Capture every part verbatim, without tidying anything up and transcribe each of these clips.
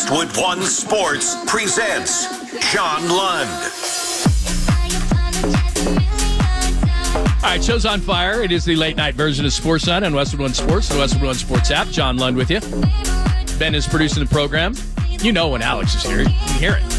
Westwood One Sports presents John Lund. All right, show's on fire. It is the late-night version of Sports Night on Westwood One Sports, the Westwood One Sports app. John Lund with you. Ben is producing the program. You know when Alex is here. You can hear it.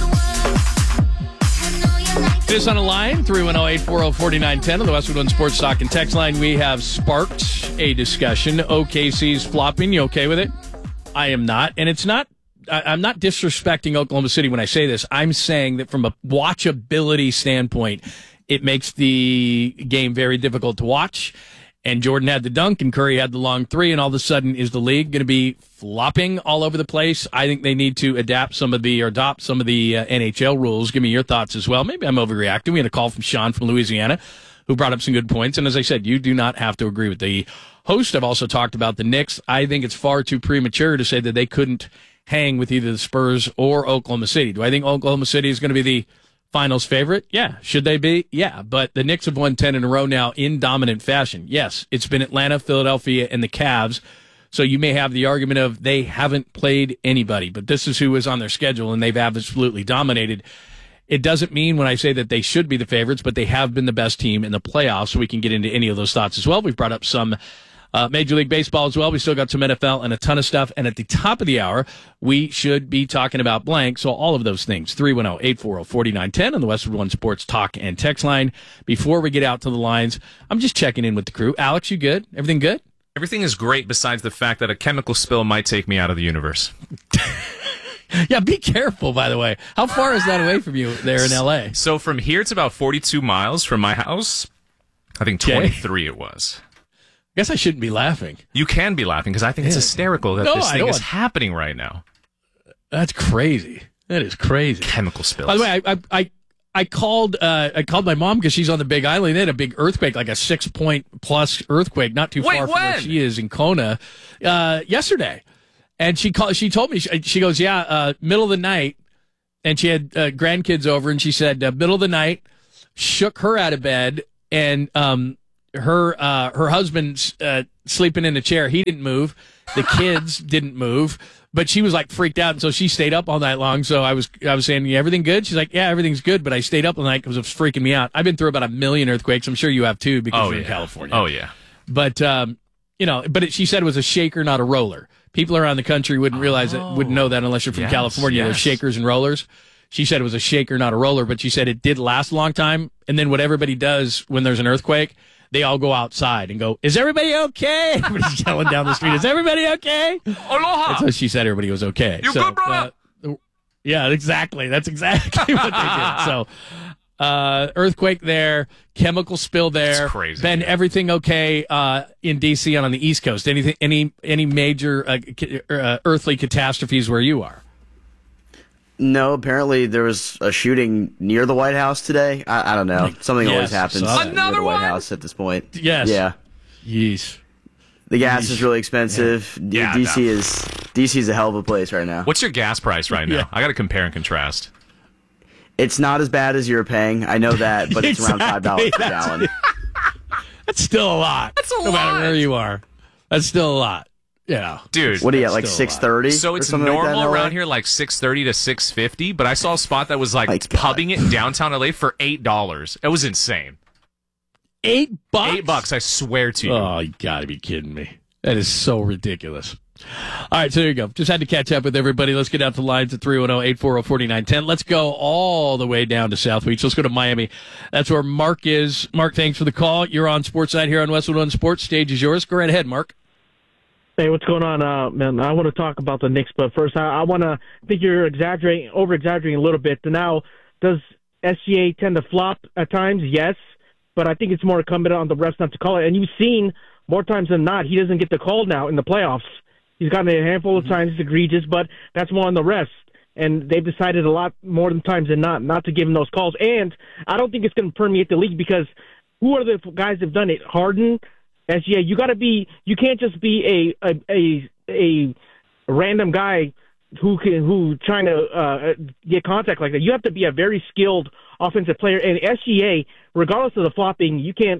This on the line, three one zero, eight four zero, four nine one zero on the Westwood One Sports Talk and Text line. We have sparked a discussion. O K C's flopping. You okay with it? I am not. And it's not, I, I'm not disrespecting Oklahoma City when I say this. I'm saying that from a watchability standpoint, it makes the game very difficult to watch. And Jordan had the dunk and Curry had the long three, and all of a sudden is the league going to be flopping all over the place? I think they need to adapt some of the, or adopt some of the uh, N H L rules. Give me your thoughts as well. Maybe I'm overreacting. We had a call from Sean from Louisiana who brought up some good points. And as I said, you do not have to agree with the host. I've also talked about the Knicks. I think it's far too premature to say that they couldn't hang with either the Spurs or Oklahoma City. Do I think Oklahoma City is going to be the finals favorite? Yeah. Should they be? Yeah. But the Knicks have won ten in a row now in dominant fashion. Yes, it's been Atlanta, Philadelphia, and the Cavs. So you may have the argument of they haven't played anybody, but this is who is on their schedule, and they've absolutely dominated. It doesn't mean when I say that they should be the favorites, but they have been the best team in the playoffs, so we can get into any of those thoughts as well. We've brought up some Uh, Major League Baseball as well. We still got some N F L and a ton of stuff. And at the top of the hour, we should be talking about blank. So all of those things, three one zero, eight four zero, four nine one zero on the Westwood One Sports Talk and Text line. Before we get out to the lines, I'm just checking in with the crew. Alex, you good? Everything good? Everything is great besides the fact that a chemical spill might take me out of the universe. Yeah, be careful, by the way. How far is that away from you there in L A? So from here, it's about forty-two miles from my house. I think twenty-three okay. It was. I guess I shouldn't be laughing. You can be laughing because I think it's hysterical that no, this I thing don't. is happening right now. That's crazy. That is crazy. Chemical spills. By the way, I I I, I called uh, I called my mom because she's on the Big Island. They had a big earthquake, like a six point plus earthquake, not too Wait, far from when? where she is in Kona, uh, yesterday. And she called. She told me she, she goes, yeah, uh, middle of the night, and she had uh, grandkids over, and she said uh, middle of the night, shook her out of bed, and um. Her uh, her husband's uh, sleeping in a chair. He didn't move. The kids didn't move. But she was like freaked out, and so she stayed up all night long. So I was I was saying, yeah, everything good? She's like, yeah, everything's good. But I stayed up all night because it was freaking me out. I've been through about a million earthquakes. I'm sure you have too because oh, you're yeah. in California. Oh yeah. But um, you know, but it, she said it was a shaker, not a roller. People around the country wouldn't realize oh. it, wouldn't know that unless you're from yes, California. yes. There's shakers and rollers. She said it was a shaker, not a roller. But she said it did last a long time. And then what everybody does when there's an earthquake, they all go outside and go, is everybody okay? Everybody's yelling down the street, is everybody okay? Aloha! So she said everybody was okay. You so, good, brother? Uh, yeah, exactly. That's exactly what they did. So, uh, earthquake there, chemical spill there. That's crazy. Ben, yeah. everything okay uh, in D C and on the East Coast? Anything, any any major uh, uh, earthly catastrophes where you are? No, apparently there was a shooting near the White House today. I, I don't know. Something Yes, always happens saw near that. the White Another House at this point. Yes. Yeah. Yeesh. The gas Yeesh. is really expensive. D- Yeah, DC no. is D C is a hell of a place right now. What's your gas price right now? Yeah. I got to compare and contrast. It's not as bad as you're paying. I know that, but it's around five dollars per Exactly. gallon. That's still a lot. That's a no matter lot. where you are. That's still a lot. Yeah. Dude. What do you That's get, like still a six thirty? So it's or something normal like that in L A? around here, like six thirty to six fifty. But I saw a spot that was like My God. pubbing it in downtown L A for eight dollars. It was insane. Eight bucks? Eight bucks, I swear to you. Oh, you gotta be kidding me. That is so ridiculous. All right, so there you go. Just had to catch up with everybody. Let's get out to the lines at three one zero, eight four zero, four nine one zero. Let's go all the way down to South Beach. Let's go to Miami. That's where Mark is. Mark, thanks for the call. You're on Sportside here on Westwood One Sports. Stage is yours. Go right ahead, Mark. Hey, what's going on, uh, man? I want to talk about the Knicks, but first, I, I want to think you're exaggerating, over-exaggerating a little bit. Now, does S G A tend to flop at times? Yes, but I think it's more incumbent on the refs not to call it. And you've seen more times than not, he doesn't get the call now in the playoffs. He's gotten it a handful of times, it's egregious, but that's more on the refs. And they've decided a lot more than times than not not to give him those calls. And I don't think it's going to permeate the league because who are the guys that have done it? Harden, S G A. You got to be. You can't just be a a a, a random guy who can who trying to uh, get contact like that. You have to be a very skilled offensive player. And S G A, regardless of the flopping, you can't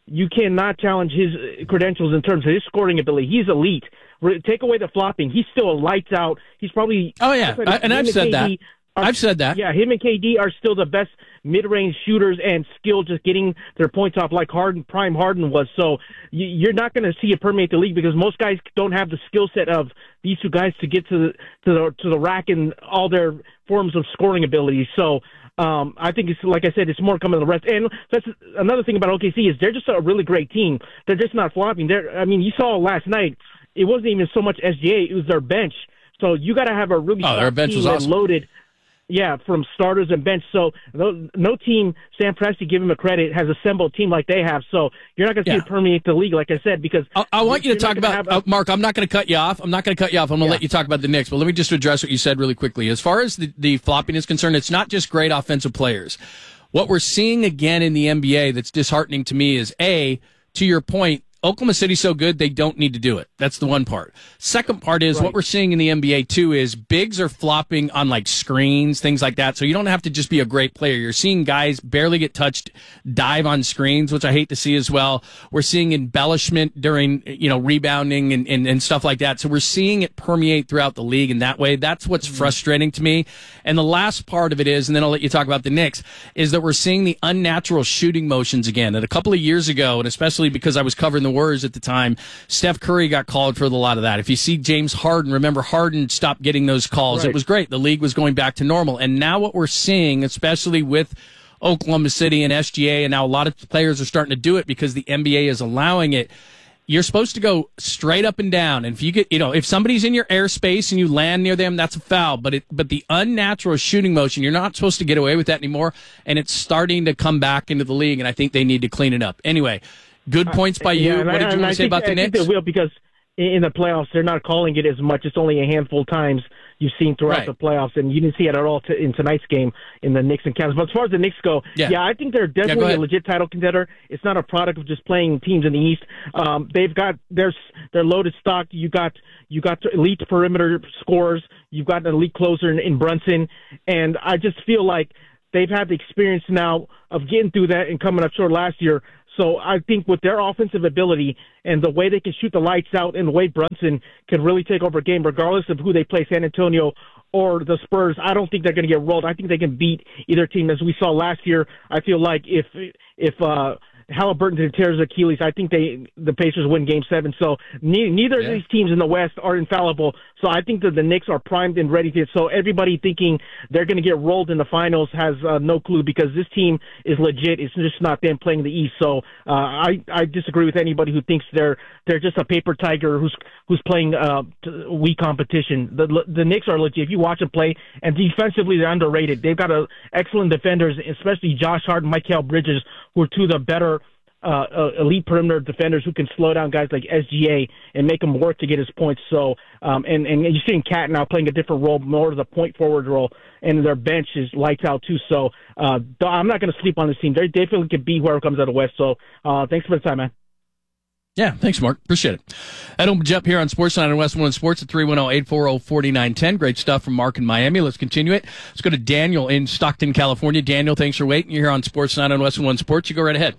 you cannot challenge his credentials in terms of his scoring ability. He's elite. Re- Take away the flopping. He's still a lights out. He's probably Oh yeah, I, and I've said that. Are, I've said that. Yeah, him and K D are still the best mid-range shooters and skill just getting their points off like Harden, prime Harden was. So you, you're not going to see it permeate the league because most guys don't have the skill set of these two guys to get to the to the to the rack in all their forms of scoring ability. So um, I think it's like I said, it's more coming to the rest. And that's another thing about O K C is they're just a really great team. They're just not flopping. They're I mean, you saw last night. It wasn't even so much S G A; it was their bench. So you got to have a really oh, their bench team was awesome. and loaded. Yeah, from starters and bench. So no, no team, Sam Presti, give him a credit, has assembled a team like they have. So you're not going to see Yeah. it permeate the league, like I said, because I, I want you to talk about a, uh, Mark. I'm not going to cut you off. I'm not going to cut you off. I'm going to Yeah. let you talk about the Knicks. But let me just address what you said really quickly. As far as the, the flopping is concerned, it's not just great offensive players. What we're seeing again in the N B A that's disheartening to me is A, to your point, Oklahoma City's so good they don't need to do it. That's the one part. Second part is Right. what we're seeing in the N B A too is bigs are flopping on like screens, things like that. So you don't have to just be a great player. You're seeing guys barely get touched, dive on screens, which I hate to see as well. We're seeing embellishment during, you know, rebounding and, and, and stuff like that. So we're seeing it permeate throughout the league in that way. That's what's mm-hmm. frustrating to me. And the last part of it is, and then I'll let you talk about the Knicks, is that we're seeing the unnatural shooting motions again. And a couple of years ago, and especially because I was covering the Warriors at the time, Steph Curry got called for a lot of that. If you see James Harden, remember Harden stopped getting those calls. Right. It was great. The league was going back to normal. And now what we're seeing, especially with Oklahoma City and S G A, and now a lot of players are starting to do it because the N B A is allowing it. You're supposed to go straight up and down. And if you get, you know, if somebody's in your airspace and you land near them, that's a foul. But it, but the unnatural shooting motion, you're not supposed to get away with that anymore. And it's starting to come back into the league. And I think they need to clean it up. Anyway, good points by you. Yeah, what did I, you want I to say think, about the I Knicks? think they will because in the playoffs they're not calling it as much. It's only a handful of times you've seen throughout Right. the playoffs, and you didn't see it at all t- in tonight's game in the Knicks and Cavs. But as far as the Knicks go, Yeah. yeah, I think they're definitely ahead. a legit title contender. It's not a product of just playing teams in the East. Um, they've got their their loaded stock. You got you got elite perimeter scorers. You've got an elite closer in, in Brunson, and I just feel like they've had the experience now of getting through that and coming up short last year. So I think with their offensive ability and the way they can shoot the lights out and the way Brunson can really take over a game, regardless of who they play, San Antonio or the Spurs, I don't think they're going to get rolled. I think they can beat either team. As we saw last year, I feel like if if uh, Halliburton tears Achilles, I think they the Pacers win Game Seven. So ne- neither Yeah. of these teams in the West are infallible. So I think that the Knicks are primed and ready to. So everybody thinking they're going to get rolled in the finals has uh, no clue because this team is legit. It's just not them playing the East. So uh, I I disagree with anybody who thinks they're they're just a paper tiger who's who's playing uh, weak competition. The the Knicks are legit. If you watch them play, and defensively they're underrated. They've got a, excellent defenders, especially Josh Hart and Mikal Bridges, who are two of the better uh, uh, elite perimeter defenders who can slow down guys like S G A and make him work to get his points. So, um, and, and you're seeing Cat now playing a different role, more of the point forward role, and their bench is lights out too. So, uh, I'm not going to sleep on this team. They definitely could be whoever comes out of the West. So, uh, thanks for the time, man. Yeah, thanks, Mark. Appreciate it. Ed Jep here on Sportsline and West One Sports at three one zero, eight four zero, four nine one zero. Great stuff from Mark in Miami. Let's continue it. Let's go to Daniel in Stockton, California. Daniel, thanks for waiting. You're here on Sportsline and West One Sports. You go right ahead.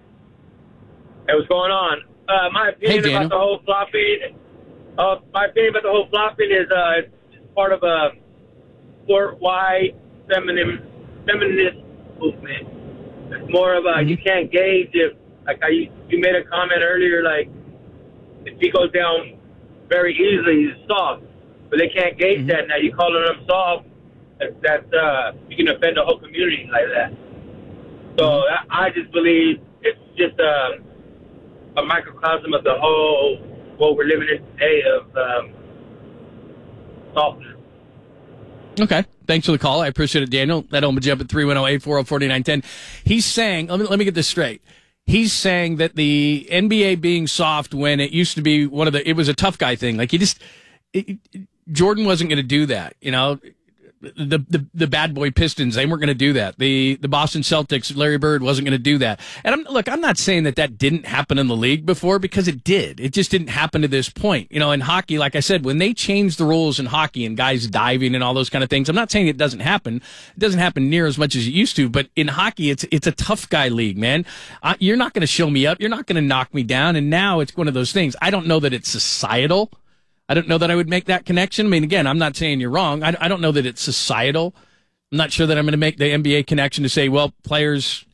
Hey, what's going on? Uh, my opinion Hey, about the whole flopping, uh, my opinion about the whole flopping is uh, it's part of a sport-wide feminine, feminist movement. It's more of a, mm-hmm. you can't gauge if, like I, you made a comment earlier, like if he goes down very easily, he's soft. But they can't gauge mm-hmm. that now. You calling them soft, that, that uh, you can offend the whole community like that. So mm-hmm. I, I just believe it's just a, a microcosm of the whole, what we're living in today of um, softness. Okay. Thanks for the call. I appreciate it, Daniel. That opened you up at three one zero, eight four zero, four nine one zero. He's saying, let me, let me get this straight. He's saying that the N B A being soft when it used to be one of the, it was a tough guy thing. Like he just, it, it, Jordan wasn't going to do that. You know, the, the the bad boy Pistons, they weren't going to do that. The the Boston Celtics, Larry Bird wasn't going to do that. And I'm, look, I'm not saying that that didn't happen in the league before, because it did. It just didn't happen to this point. You know, in hockey, like I said, when they changed the rules in hockey and guys diving and all those kind of things, I'm not saying it doesn't happen. It doesn't happen near as much as it used to. But in hockey, it's it's a tough guy league, man. Uh, you're not going to show me up. You're not going to knock me down. And now it's one of those things. I don't know that it's societal. I don't know that I would make that connection. I mean, again, I'm not saying you're wrong. I, I don't know that it's societal. I'm not sure that I'm going to make the N B A connection to say, well, players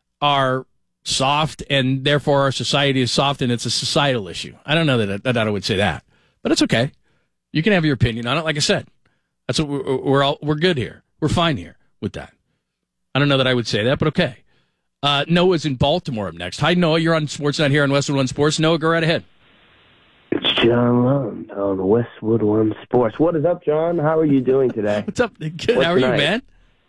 are soft and therefore our society is soft and it's a societal issue. I don't know that, that I would say that, but it's okay. You can have your opinion on it. Like I said, that's what we're, we're all, we're good here. We're fine here with that. I don't know that I would say that, but okay. Uh, Noah's in Baltimore up next. Hi, Noah. You're on Sportsnet here on Westwood One Sports. Noah, go right ahead. It's John Lund on Westwood One Sports. What is up, John? How are you doing today? What's up? Good. What's How are tonight? you, man?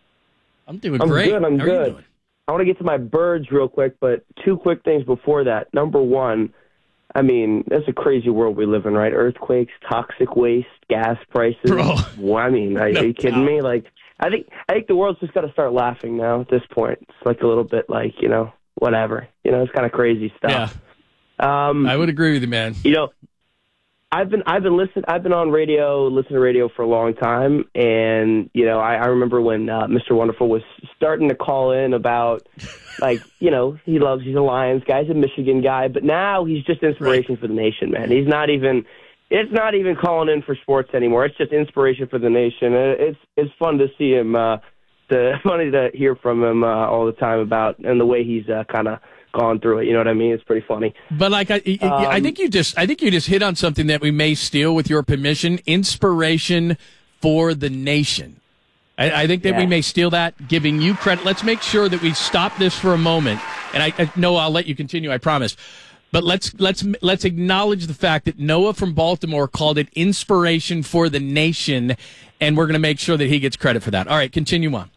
I'm doing I'm great. good. I'm How good. Are you doing? I want to get to my birds real quick, but two quick things before that. Number one, I mean, it's a crazy world we live in, right? Earthquakes, toxic waste, gas prices. Bro. Well, I mean, are, No are you kidding doubt. me? Like, I think I think the world's just got to start laughing now. At this point, it's like a little bit like, you know, whatever. You know, it's kind of crazy stuff. Yeah, Um, I would agree with you, man. You know, I've been I've been listening I've been on radio, listening to radio for a long time, and you know I, I remember when uh, Mister Wonderful was starting to call in about, like, you know, he loves he's a Lions guy, he's a Michigan guy, but now he's just inspiration Right. for the nation, man. He's not even it's not even calling in for sports anymore. It's just inspiration for the nation. It's it's fun to see him. Uh, the funny to hear from him uh, all the time about and the way he's uh, kind of gone through it. You know what I mean? It's pretty funny. But like I, I, I Um, think you just, I think you just hit on something that we may steal with your permission. Inspiration for the nation. I, I think that we Yeah. may steal that, giving you credit. Let's make sure that we stop this for a moment. And I, I know I'll let you continue. I promise. But let's let's let's acknowledge the fact that Noah from Baltimore called it inspiration for the nation, and we're going to make sure that he gets credit for that. All right, continue on.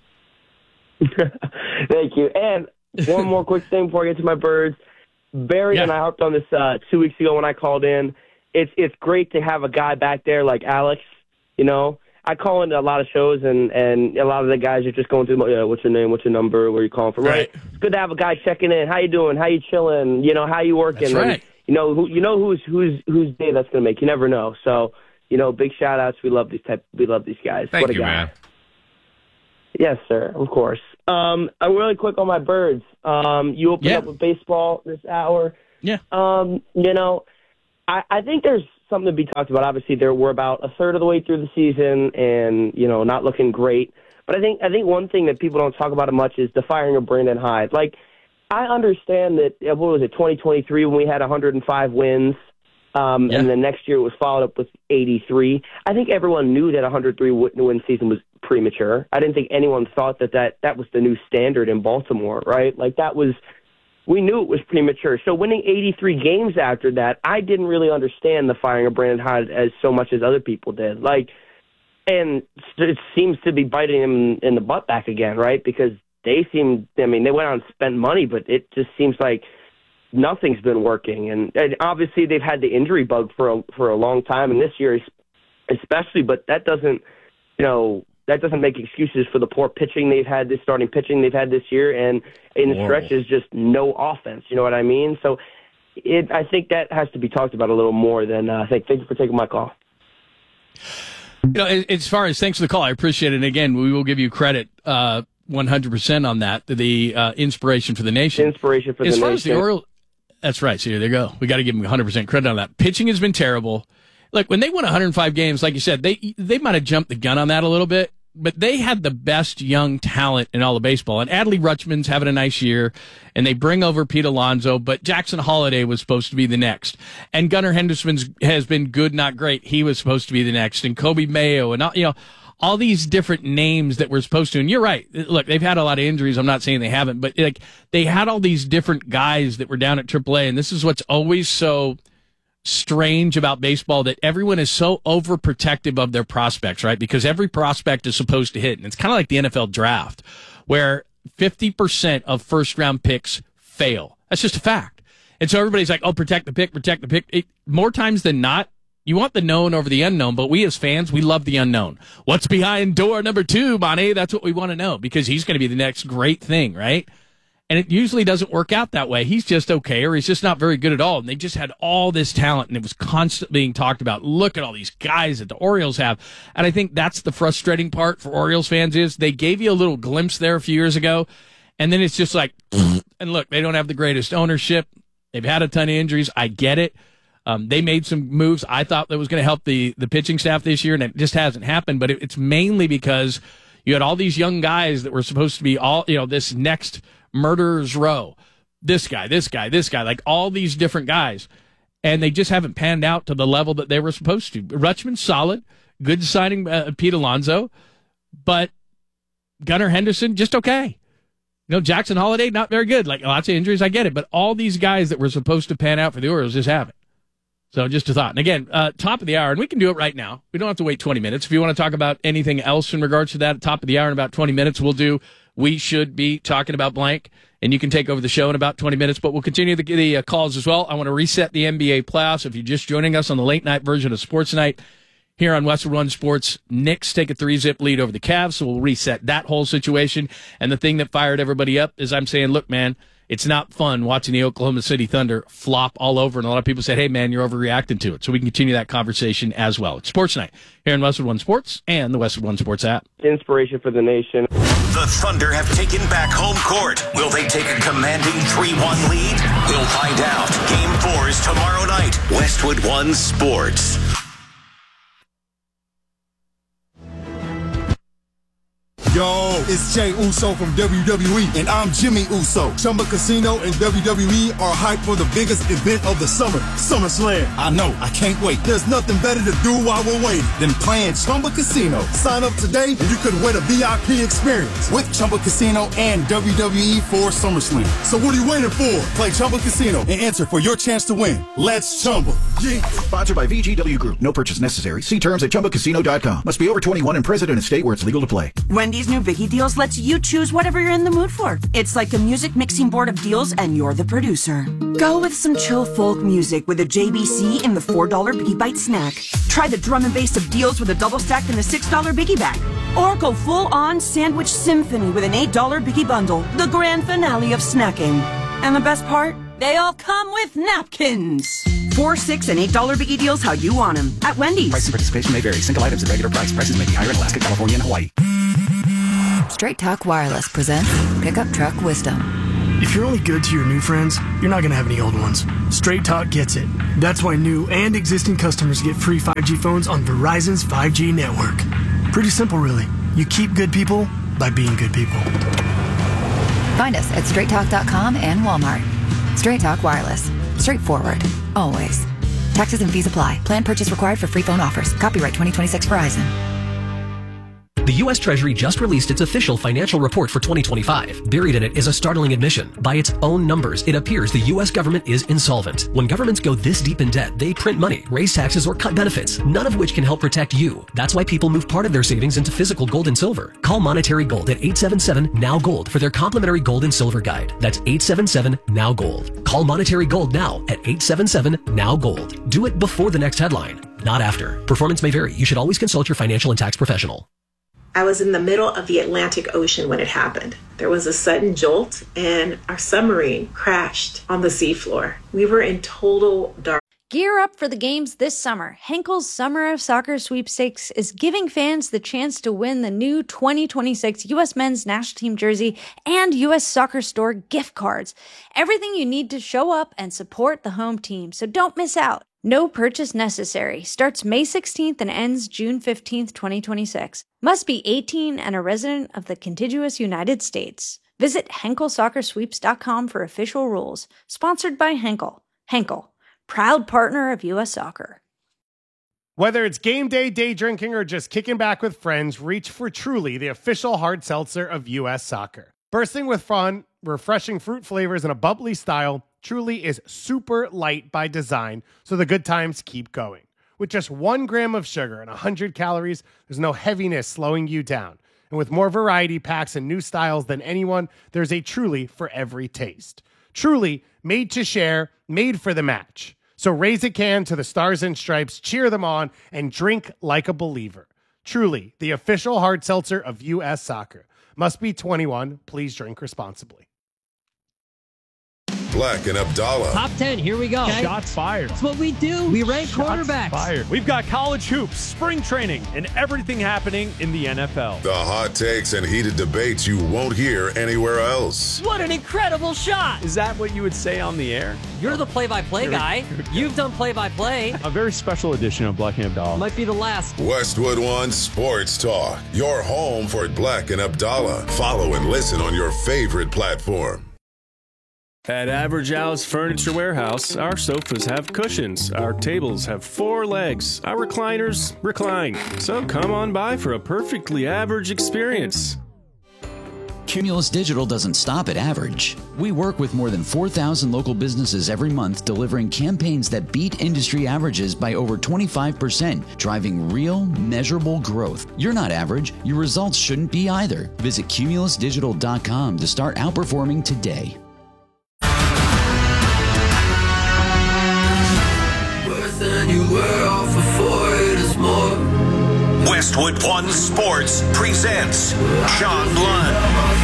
Thank you. And one more quick thing before I get to my birds. Barry Yeah. and I harped on this uh, two weeks ago when I called in. It's it's great to have a guy back there like Alex. You know, I call into a lot of shows, and, and a lot of the guys are just going through, yeah, what's your name, what's your number, where you calling from, right? Right. It's good to have a guy checking in. How you doing? How you chilling? You know, how you working? That's right. And, you know, who you know who's who's whose day that's going to make. You never know. So, you know, big shout outs. We love these type. We love these guys. Thank what a you, guy. man. Yes, sir. Of course. Um, I'm really quick on my birds. Um, you opened Yeah. up with baseball this hour. Yeah. Um, you know, I, I think there's something to be talked about. Obviously, there we're about a third of the way through the season, and you know, not looking great. But I think I think one thing that people don't talk about much is the firing of Brandon Hyde. Like, I understand that uh, what was it, twenty twenty-three, when we had one hundred five wins, um, Yeah. and the next year it was followed up with eighty-three. I think everyone knew that a one hundred three win season was premature. I didn't think anyone thought that, that that was the new standard in Baltimore, right? Like, that was, we knew it was premature. So winning eighty-three games after that, I didn't really understand the firing of Brandon Hyde as so much as other people did. Like, and it seems to be biting him in the butt back again, right? Because they seem, I mean, they went out and spent money, but it just seems like nothing's been working. And, and obviously they've had the injury bug for a, for a long time, and this year especially, but that doesn't, you know, that doesn't make excuses for the poor pitching they've had, this starting pitching they've had this year, and in the Horrible. stretch is just no offense. You know what I mean? So it, I think that has to be talked about a little more than uh, thank, thank you for taking my call. You know, as as far as thanks for the call, I appreciate it. And again, we will give you credit uh, one hundred percent on that, the uh, inspiration for the nation. Inspiration for as the far nation. as the Orioles, that's right. So there you go. We got to give them one hundred percent credit on that. Pitching has been terrible. Look, when they won one hundred five games, like you said, they they might have jumped the gun on that a little bit, but they had the best young talent in all of baseball. And Adley Rutschman's having a nice year, and they bring over Pete Alonso, but Jackson Holliday was supposed to be the next. And Gunnar Henderson's has been good, not great. He was supposed to be the next. And Kobe Mayo, and all, you know, all these different names that we're supposed to. And you're right. Look, they've had a lot of injuries. I'm not saying they haven't, but like they had all these different guys that were down at triple A. And this is what's always so strange about baseball, that everyone is so overprotective of their prospects, right? Because every prospect is supposed to hit. And it's kind of like the N F L draft, where fifty percent of first round picks fail. That's just a fact. And so everybody's like, oh, protect the pick, protect the pick. It, more times than not, You want the known over the unknown, but we as fans, we love the unknown. What's behind door number two, Monty? That's what we want to know because he's going to be the next great thing, right? And it usually doesn't work out that way. He's just okay, or he's just not very good at all. And they just had all this talent, and it was constantly being talked about. Look at all these guys that the Orioles have. And I think that's the frustrating part for Orioles fans is they gave you a little glimpse there a few years ago, and then it's just like, and look, they don't have the greatest ownership. They've had a ton of injuries. I get it. Um, they made some moves I thought that was going to help the, the pitching staff this year, and it just hasn't happened. But it, it's mainly because you had all these young guys that were supposed to be all, you know, this next murderer's row. This guy, this guy, this guy, like all these different guys. And they just haven't panned out to the level that they were supposed to. Rutschman's solid. Good signing uh, Pete Alonso. But Gunnar Henderson, just okay. You know, Jackson Holiday, not very good. Like lots of injuries, I get it. But all these guys that were supposed to pan out for the Orioles just haven't. So just a thought. And again, uh, top of the hour, and we can do it right now. We don't have to wait twenty minutes. If you want to talk about anything else in regards to that, top of the hour in about twenty minutes, we'll do We Should Be Talking About Blank, and you can take over the show in about twenty minutes, but we'll continue the, the uh, calls as well. I want to reset the N B A playoffs. If you're just joining us on the late night version of Sports Night here on Westwood One Sports, Knicks take a three-zip lead over the Cavs, so we'll reset that whole situation. And the thing that fired everybody up is I'm saying, look, man, it's not fun watching the Oklahoma City Thunder flop all over, and a lot of people said, hey, man, you're overreacting to it. So we can continue that conversation as well. It's Sports Night here on Westwood One Sports and the Westwood One Sports app. Inspiration for the nation. The Thunder have taken back home court. Will they take a commanding three one lead? We'll find out. Game four is tomorrow night. Westwood One Sports. Yo, it's Jay Uso from W W E, and I'm Jimmy Uso. Chumba Casino and W W E are hyped for the biggest event of the summer, SummerSlam. I know, I can't wait. There's nothing better to do while we're waiting than playing Chumba Casino. Sign up today, and you could win a V I P experience with Chumba Casino and W W E for SummerSlam. So what are you waiting for? Play Chumba Casino and enter for your chance to win. Let's Chumba. Yeah. Sponsored by V G W Group. No purchase necessary. See terms at chumba casino dot com. Must be over twenty-one and present in a state where it's legal to play. Wendy's new Biggie Deals lets you choose whatever you're in the mood for. It's like a music mixing board of deals, and you're the producer. Go with some chill folk music with a J B C in the four dollar Biggie Bite snack. Try the drum and bass of deals with a double stack in the six dollar Biggie Bag. Or go full-on sandwich symphony with an eight dollar Biggie Bundle, the grand finale of snacking. And the best part? They all come with napkins. Four, six, and eight dollar Biggie Deals how you want them at Wendy's. Price and participation may vary. Single items at regular price. Prices may be higher in Alaska, California, and Hawaii. Straight Talk Wireless presents Pickup Truck Wisdom. If you're only good to your new friends, you're not going to have any old ones. Straight Talk gets it. That's why new and existing customers get free five G phones on Verizon's five G network. Pretty simple, really. You keep good people by being good people. Find us at straight talk dot com and Walmart. Straight Talk Wireless. Straightforward. Always. Taxes and fees apply. Plan purchase required for free phone offers. Copyright twenty twenty-six Verizon. The U S Treasury just released its official financial report for twenty twenty-five. Buried in it is a startling admission. By its own numbers, it appears the U S government is insolvent. When governments go this deep in debt, they print money, raise taxes, or cut benefits, none of which can help protect you. That's why people move part of their savings into physical gold and silver. Call Monetary Gold at eight seven seven, N O W, GOLD for their complimentary gold and silver guide. That's eight seven seven, N O W, GOLD. Call Monetary Gold now at eight seven seven, N O W, GOLD. Do it before the next headline, not after. Performance may vary. You should always consult your financial and tax professional. I was in the middle of the Atlantic Ocean when it happened. There was a sudden jolt and our submarine crashed on the seafloor. We were in total dark. Gear up for the games this summer. Henkel's Summer of Soccer Sweepstakes is giving fans the chance to win the new twenty twenty-six U S Men's National Team jersey and U S Soccer Store gift cards. Everything you need to show up and support the home team, so don't miss out. No purchase necessary. Starts May sixteenth and ends June fifteenth, twenty twenty-six. Must be eighteen and a resident of the contiguous United States. Visit Henkel Soccer Sweeps dot com for official rules. Sponsored by Henkel. Henkel, proud partner of U S Soccer. Whether it's game day, day drinking, or just kicking back with friends, reach for Truly, the official hard seltzer of U S Soccer. Bursting with fun, refreshing fruit flavors, and a bubbly style, Truly is super light by design, so the good times keep going. With just one gram of sugar and one hundred calories, there's no heaviness slowing you down. And with more variety packs and new styles than anyone, there's a Truly for every taste. Truly, made to share, made for the match. So raise a can to the Stars and Stripes, cheer them on, and drink like a believer. Truly, the official hard seltzer of U S Soccer. Must be twenty-one. Please drink responsibly. Black and Abdallah. Top ten, here we go. Okay. Shots fired. That's what we do. We rank Shots quarterbacks. Fired. We've got college hoops, spring training, and everything happening in the N F L. The hot takes and heated debates you won't hear anywhere else. What an incredible shot. Is that what you would say on the air? You're the play-by-play guy. You've done play-by-play. A very special edition of Black and Abdallah. Might be the last. Westwood One Sports Talk. Your home for Black and Abdallah. Follow and listen on your favorite platform. At Average Alice Furniture Warehouse, our sofas have cushions, our tables have four legs, our recliners recline. So come on by for a perfectly average experience. Cumulus Digital doesn't stop at average. We work with more than four thousand local businesses every month, delivering campaigns that beat industry averages by over twenty-five percent, driving real, measurable growth. You're not average. Your results shouldn't be either. Visit cumulus digital dot com to start outperforming today. You were all for four, it is more. Westwood One Sports presents Sean Blunt.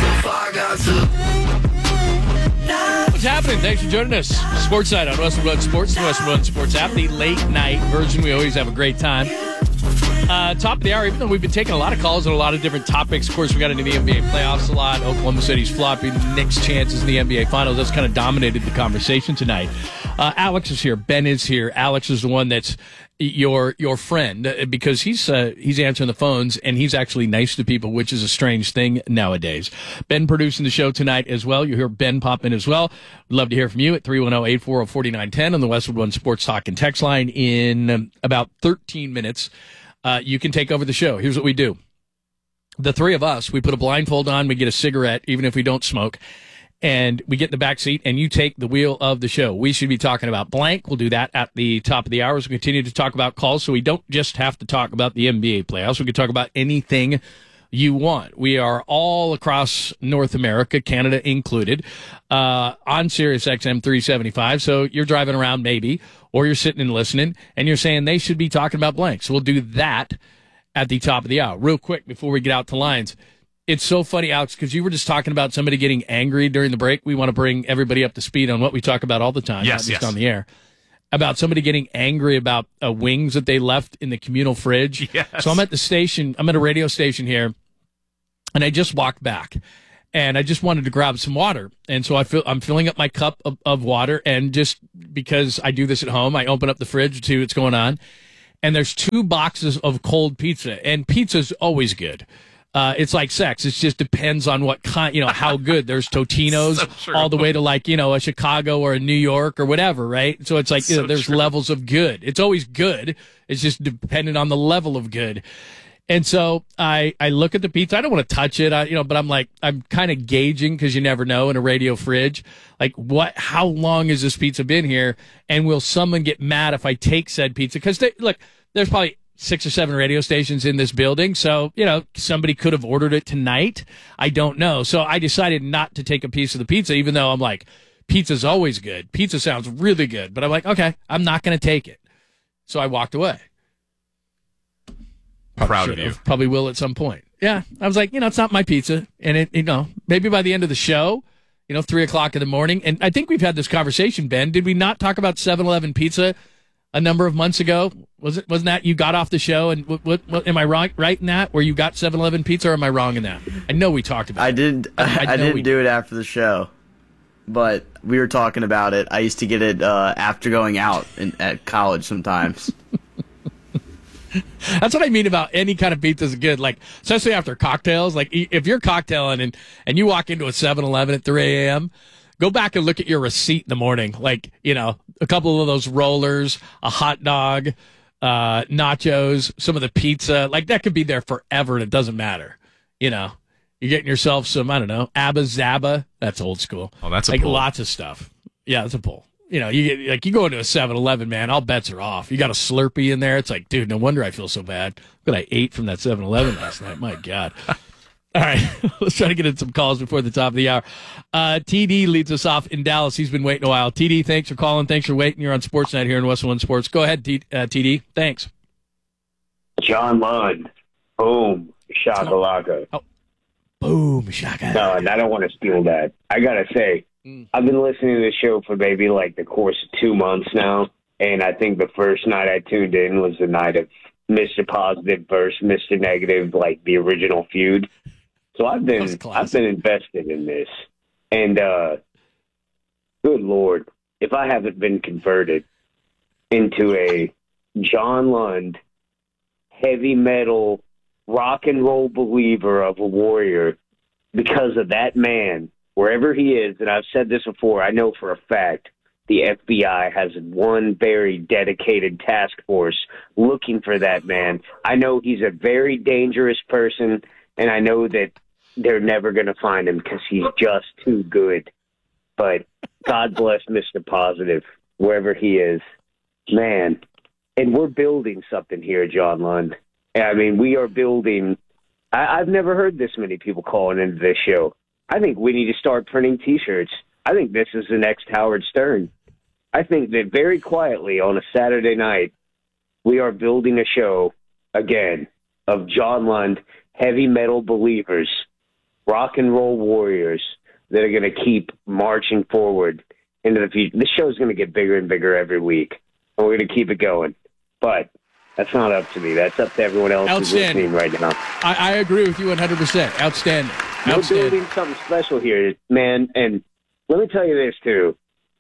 What's happening? Thanks for joining us. Sports Night on Westwood One Sports, the Westwood One Sports app, the late night version. We always have a great time. Uh, top of the hour, even though we've been taking a lot of calls on a lot of different topics. Of course, we got into the N B A playoffs a lot. Oklahoma City's flopping. The Knicks' chances in the N B A Finals. That's kind of dominated the conversation tonight. Uh, Alex is here. Ben is here. Alex is the one that's your your friend because he's uh, he's answering the phones and he's actually nice to people, which is a strange thing nowadays. Ben producing the show tonight as well. You hear Ben pop in as well. We'd love to hear from you at three one zero, eight four zero, four nine one zero on the Westwood One Sports Talk and text line. In um, about thirteen minutes, uh, you can take over the show. Here's what we do. The three of us, we put a blindfold on, we get a cigarette, even if we don't smoke, and we get in the back seat, and you take the wheel of the show. We should be talking about blank. We'll do that at the top of the hour. We'll continue to talk about calls, so we don't just have to talk about the N B A playoffs. We can talk about anything you want. We are all across North America, Canada included, uh, on Sirius X M three seventy-five. So you're driving around maybe, or you're sitting and listening, and you're saying they should be talking about blank. So we'll do that at the top of the hour. Real quick, before we get out to lines, it's so funny, Alex, because you were just talking about somebody getting angry during the break. We want to bring everybody up to speed on what we talk about all the time, yes, not just yes. on the air, about somebody getting angry about uh, wings that they left in the communal fridge. Yes. So I'm at the station, I'm at a radio station here, and I just walked back, and I just wanted to grab some water. And so I feel, I'm filling up my cup of, of water, and just because I do this at home, I open up the fridge to see what's going on, and there's two boxes of cold pizza, and pizza's always good. Uh, it's like sex. It just depends on what kind, you know, how good. There's Totino's So all the way to like, you know, a Chicago or a New York or whatever, right? So it's like, you know, So there's true. levels of good. It's always good. It's just dependent on the level of good. And so I, I look at the pizza. I don't want to touch it, I, you know, but I'm like, I'm kind of gauging because you never know in a radio fridge, like what, how long has this pizza been here? And will someone get mad if I take said pizza? Because look, there's probably six or seven radio stations in this building. So, you know, somebody could have ordered it tonight. I don't know. So I decided not to take a piece of the pizza, even though I'm like, pizza's always good. Pizza sounds really good. But I'm like, okay, I'm not going to take it. So I walked away. Probably Proud of should've. you. Probably will at some point. Yeah. I was like, you know, it's not my pizza. And it, you know, maybe by the end of the show, you know, three o'clock in the morning. And I think we've had this conversation, Ben. Did we not talk about seven eleven pizza a number of months ago? Was it, wasn't that you got off the show? And what, what, what am I wrong, right in that? Where you got seven eleven pizza, or am I wrong in that? I know we talked about I it. did. I- I, I know didn't we do it after the show, but we were talking about it. I used to get it uh, after going out in, at college sometimes. That's what I mean about any kind of pizza is good. Like, especially after cocktails. Like, if you're cocktailing and, and you walk into a seven eleven at three a.m., go back and look at your receipt in the morning. Like, you know, a couple of those rollers, a hot dog, uh, nachos, some of the pizza. Like, that could be there forever and it doesn't matter. You know, you're getting yourself some, I don't know, Abba Zaba. That's old school. Oh, that's a like pull. lots of stuff. Yeah, that's a pull. You know, you get like you go into a seven eleven, man, all bets are off. You got a Slurpee in there. It's like, dude, no wonder I feel so bad. But I ate from that seven eleven last night. My God. All right, let's try to get in some calls before the top of the hour. Uh, T D leads us off in Dallas. He's been waiting a while. T D, thanks for calling. Thanks for waiting. You're on Sports Night here in Westwood One Sports. Go ahead, T- uh, T D. Thanks. John Lund. Boom. Shakalaka. Oh. Boom. Shaka. No, and I don't want to steal that. I got to say, mm. I've been listening to the show for maybe like the course of two months now, and I think the first night I tuned in was the night of Mister Positive versus Mister Negative, like the original feud. So I've been I've been invested in this, and uh, good Lord, if I haven't been converted into a John Lund heavy metal rock and roll believer of a warrior because of that man, wherever he is, and I've said this before, I know for a fact the F B I has one very dedicated task force looking for that man. I know he's a very dangerous person, and I know that they're never going to find him because he's just too good. But God bless Mister Positive, wherever he is. Man, and we're building something here, John Lund. I mean, we are building. I, I've never heard this many people calling into this show. I think we need to start printing T-shirts. I think this is the next Howard Stern. I think that very quietly on a Saturday night, we are building a show, again, of John Lund, heavy metal believers, rock and roll warriors that are going to keep marching forward into the future. This show is going to get bigger and bigger every week, and we're going to keep it going. But that's not up to me. That's up to everyone else who's listening right now. I, I agree with you one hundred percent. Outstanding. We're Outstanding. building something special here, man. And let me tell you this, too.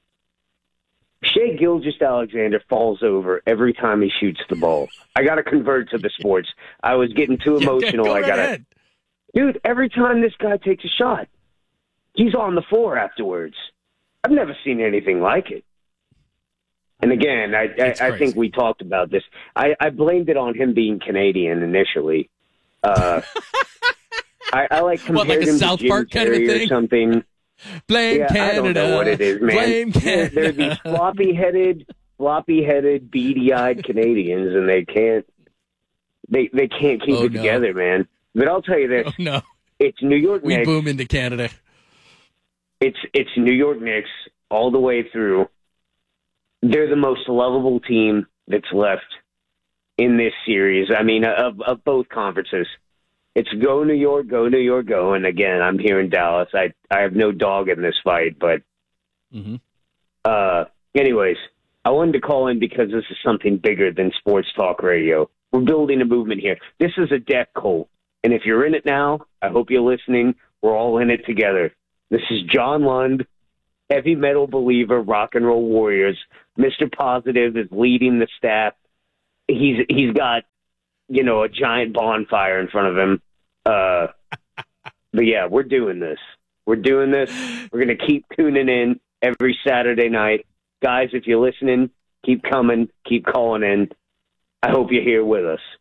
Shea Gilgeous-Alexander falls over every time he shoots the ball. I got to convert to the sports. I was getting too emotional. Yeah, go I got right to. Dude, every time this guy takes a shot, he's on the floor afterwards. I've never seen anything like it. And again, I, I, I think we talked about this. I, I blamed it on him being Canadian initially. Uh, I, I like compared what, like a him South to Jim Park kind of Carrey thing? or something. Blame yeah, Canada. I don't know what it is, man. Blame Canada. They're these floppy-headed, floppy-headed, beady-eyed Canadians, and they can't. They they can't keep Oh, it no. together, man. But I'll tell you this: Oh, no. it's New York We Knicks. boom into Canada. It's it's New York Knicks all the way through. They're the most lovable team that's left in this series. I mean, of of both conferences. It's go New York, go New York, go. And again, I'm here in Dallas. I I have no dog in this fight, but mm-hmm. uh, anyways, I wanted to call in because this is something bigger than sports talk radio. We're building a movement here. This is a death cult, and if you're in it now, I hope you're listening. We're all in it together. This is John Lund, heavy metal believer, rock and roll warriors. Mister Positive is leading the staff. He's he's got, you know, a giant bonfire in front of him. Uh, but yeah, we're doing this. We're doing this. We're going to keep tuning in every Saturday night. Guys, if you're listening, keep coming, keep calling in. I hope you're here with us.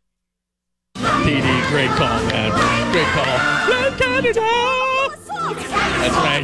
T D, great call, man. Great call. Blame Canada. That's right.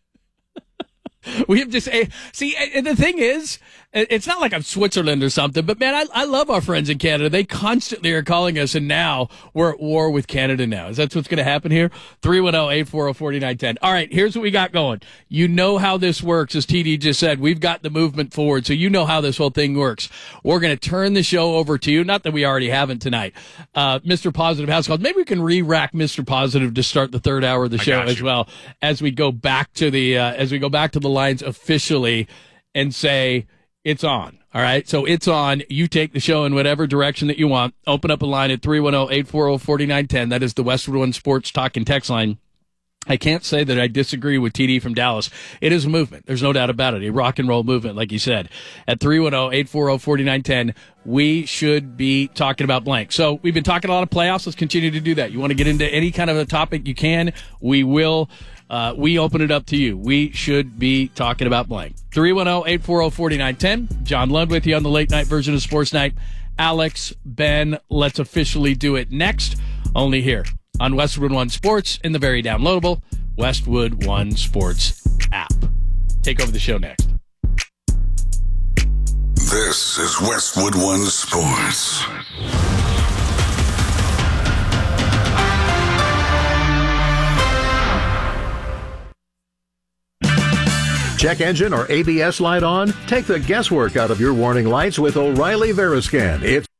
We have just a see. And the thing is, it's not like I'm Switzerland or something, but man, I, I love our friends in Canada. They constantly are calling us, and now we're at war with Canada. Now is that what's going to happen here? three one zero, eight four zero, four nine one zero. All right, here's what we got going. You know how this works, as T D just said. We've got the movement forward, so you know how this whole thing works. We're going to turn the show over to you. Not that we already haven't tonight. Uh, Mister Positive has called. Maybe we can re-rack Mister Positive to start the third hour of the I show got as you. well as we go back to the uh, as we go back to the lines officially and say it's on. All right, so it's on. You take the show in whatever direction that you want. Open up a line at three one zero, eight four zero, four nine one zero. That is the Westwood One Sports Talk and Text line. I can't say that I disagree with T D from Dallas. It is a movement. There's no doubt about it. A rock and roll movement, like you said. At three one zero, eight four zero, four nine one zero, we should be talking about blank. So we've been talking a lot of playoffs. Let's continue to do that. You want to get into any kind of a topic, you can. We will. Uh, we open it up to you. We should be talking about blank. three one zero, eight four zero, four nine one zero. John Lund with you on the late night version of Sports Night. Alex, Ben, let's officially do it next. Only here on Westwood One Sports in the very downloadable Westwood One Sports app. Take over the show next. This is Westwood One Sports. Check engine or A B S light on? Take the guesswork out of your warning lights with O'Reilly Veriscan. It's